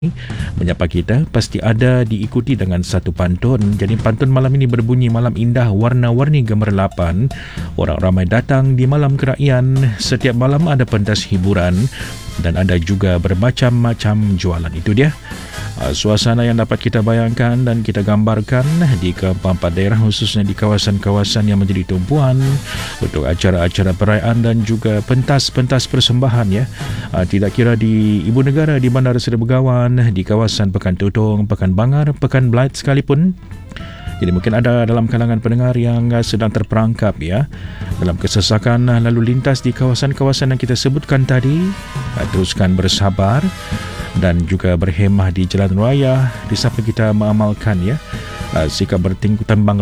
menyapa kita pasti ada diikuti dengan satu pantun. Jadi pantun malam ini berbunyi malam indah warna-warni gemerlapan. Orang ramai datang di malam kerayan. Setiap malam ada pentas hiburan dan ada juga bermacam-macam jualan. Itu dia suasana yang dapat kita bayangkan dan kita gambarkan di keempat daerah, khususnya di kawasan-kawasan yang menjadi tumpuan untuk acara-acara perayaan dan juga pentas-pentas persembahan ya. Tidak kira di ibu negara, di Bandar Seri Begawan, di kawasan Pekan Tutong, Pekan Bangar, Pekan Belait sekalipun. Jadi mungkin ada dalam kalangan pendengar yang sedang terperangkap ya dalam kesesakan lalu lintas di kawasan-kawasan yang kita sebutkan tadi. Teruskan bersabar dan juga berhemah di jalan raya di samping kita mengamalkan ya sikap bertimbang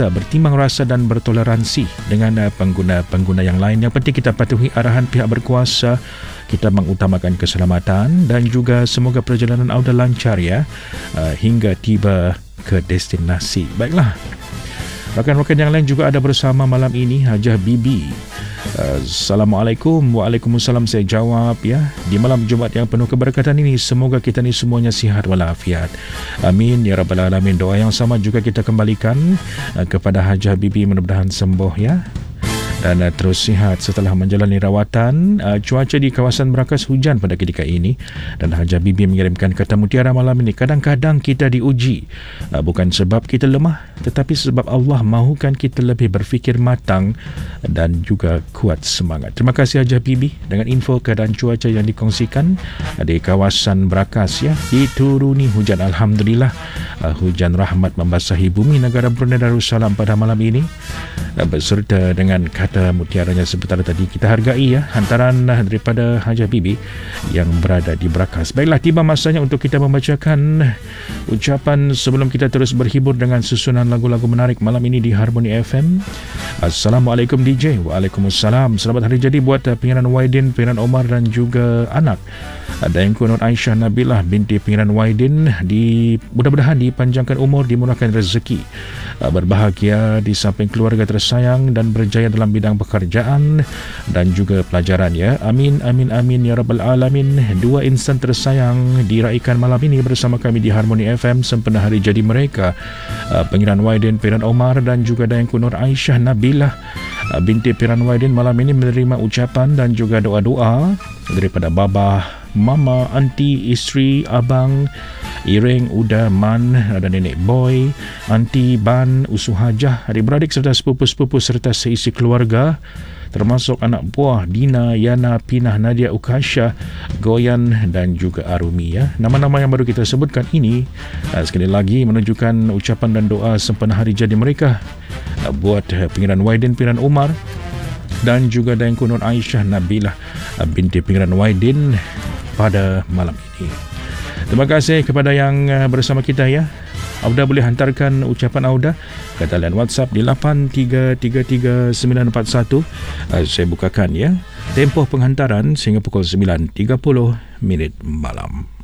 rasa dan bertoleransi dengan pengguna-pengguna yang lain. Yang penting kita patuhi arahan pihak berkuasa, kita mengutamakan keselamatan dan juga semoga perjalanan anda lancar ya hingga tiba ke destinasi. Baiklah, rakan-rakan yang lain juga ada bersama malam ini. Hajah Bibi, Assalamualaikum. Waalaikumsalam, saya jawab ya. Di malam Jumaat yang penuh keberkatan ini, semoga kita ni semuanya sihat walafiat. Amin ya rabbal alamin. Doa yang sama juga kita kembalikan kepada Hajah Bibi, mudah-mudahan sembuh ya dan terus sihat setelah menjalani rawatan. Cuaca di kawasan Berakas hujan pada ketika ini dan Hajah Bibi mengirimkan kata mutiara malam ini. Kadang-kadang kita diuji bukan sebab kita lemah, tetapi sebab Allah mahukan kita lebih berfikir matang dan juga kuat semangat. Terima kasih Hajah Bibi dengan info keadaan cuaca yang dikongsikan di kawasan Berakas ya. Dituruni hujan, alhamdulillah. Hujan rahmat membasahi bumi negara Brunei Darussalam pada malam ini beserta dengan kata mutiaranya sebentar tadi. Kita hargai ya hantaran daripada Hajah Bibi yang berada di Berakas. Baiklah, tiba masanya untuk kita membacakan ucapan sebelum kita terus berhibur dengan susunan lagu-lagu menarik malam ini di Harmony FM. Assalamualaikum DJ. Waalaikumsalam. Selamat hari jadi buat Pengiran Wahidin, Pengiran Omar dan juga anak Daengku Nur Aisyah Nabilah binti Pengiran Wahidin. Mudah-mudahan dipanjangkan umur, dimurahkan rezeki, berbahagia di samping keluarga tersayang dan berjaya dalam bidang pekerjaan dan juga pelajaran ya. Amin amin amin ya rabbal alamin. Dua insan tersayang diraikan malam ini bersama kami di Harmony FM sempena hari jadi mereka, Pengiran Wahidin, Pengiran Omar dan juga Daengku Nur Aisyah Nabilah binti Pengiran Wahidin. Malam ini menerima ucapan dan juga doa-doa daripada babah, mama, anti, isteri, abang, Ireng, Uda, Man dan nenek Boy, anti, Ban, Usu Hajah, adik-beradik serta sepupu-sepupu serta seisi keluarga termasuk anak buah Dina, Yana, Pinah, Nadia, Ukasha, Goyan dan juga Arumi ya. Nama-nama yang baru kita sebutkan ini sekali lagi menunjukkan ucapan dan doa sempena hari jadi mereka buat Pengiran Wahidin, Pengiran Umar dan juga Daengku Nur Aisyah Nabilah binti Pengiran Wahidin pada malam ini. Terima kasih kepada yang bersama kita ya. Auda boleh hantarkan ucapan Auda ke talian WhatsApp di 8333-941. Saya bukakan ya tempoh penghantaran sehingga pukul 9.30 malam.